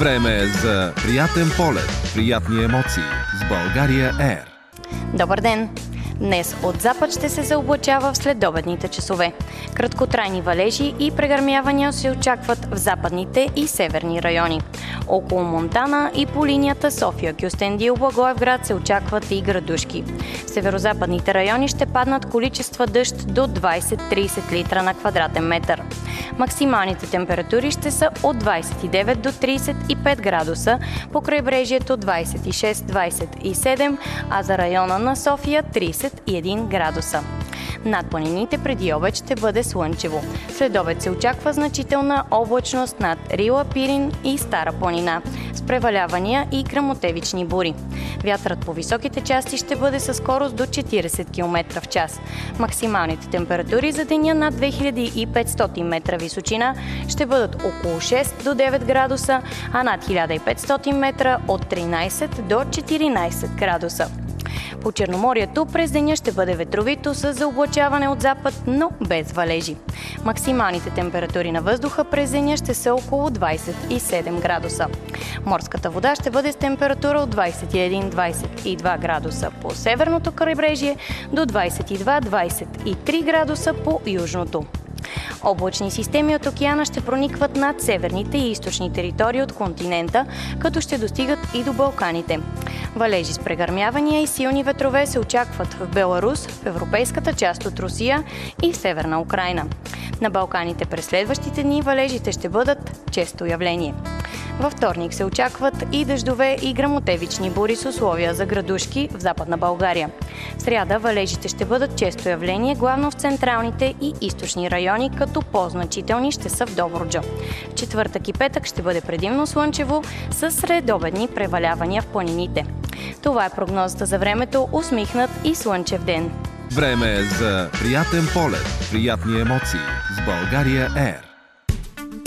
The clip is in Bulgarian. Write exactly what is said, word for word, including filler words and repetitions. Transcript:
Време е за приятен полет, приятни емоции с България Ер. Добър ден! Днес от запад ще се заоблачава в следобедните часове. Краткотрайни валежи и прегърмявания се очакват в западните и северни райони. Около Монтана и по линията София, Кюстендил, Благоевград се очакват и градушки. В северозападните райони ще паднат количества дъжд до двайсет до трийсет литра на квадратен метър. Максималните температури ще са от двайсет и девет до трийсет и пет градуса, по крайбрежието двайсет и шест до двайсет и седем, а за района на София трийсет и един градуса. Над планините преди обед ще бъде слънчево. След обед се очаква значителна облачност над Рила, Пирин и Стара планина, с превалявания и гръмотевични бури. Вятърът по високите части ще бъде със скорост до четирийсет километра в час. Максималните температури за деня над две хиляди и петстотин метра височина ще бъдат около шест до девет градуса, а над хиляда и петстотин метра от тринайсет до четиринайсет градуса. По Черноморието през деня ще бъде ветровито с заоблачаване от запад, но без валежи. Максималните температури на въздуха през деня ще са около двайсет и седем градуса. Морската вода ще бъде с температура от двайсет и един до двайсет и два градуса по северното крайбрежие до двайсет и два до двайсет и три градуса по южното. Облачни системи от океана ще проникват над северните и източни територии от континента, като ще достигат и до Балканите. Валежи с прегърмявания и силни ветрове се очакват в Беларус, в европейската част от Русия и в Северна Украйна. На Балканите през следващите дни валежите ще бъдат често явление. Във вторник се очакват и дъждове и гръмотевични бури с условия за градушки в Западна България. В сряда валежите ще бъдат често явление, главно в централните и източни райони, като по-значителни ще са в Добруджа. В четвъртък и петък ще бъде предимно слънчево с средобедни превалявания в планините. Това е прогнозата за времето, усмихнат и слънчев ден. Време е за приятен полет, приятни емоции с България Ер.